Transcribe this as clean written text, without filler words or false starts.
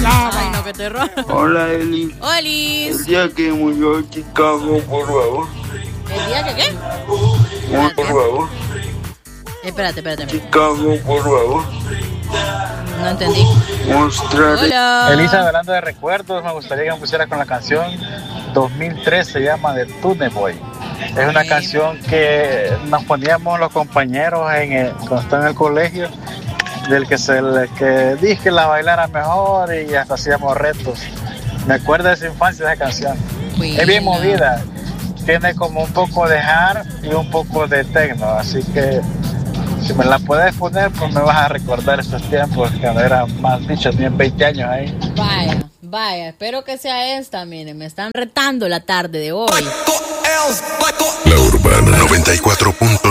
Ay, no, qué terror. Hola, Eli. Olis. El día que murió Chicago, por favor. ¿El día que qué? Por favor. Espérate. Chicago, por favor. No entendí. Mostraré. Hola. Elisa, hablando de recuerdos, me gustaría que me pusiera con la canción 2003, se llama The Tune Boy. Es una canción que nos poníamos los compañeros cuando estaba en el colegio, del que dije que la bailara mejor y hasta hacíamos retos. Me acuerdo de esa infancia de esa canción. Es bien movida, tiene como un poco de hard y un poco de techno, así que si me la puedes poner, pues me vas a recordar esos tiempos cuando era más bicho, tenían 20 años ahí. Vaya, espero que sea esta, miren, me están retando la tarde de hoy. La Urbana 94.1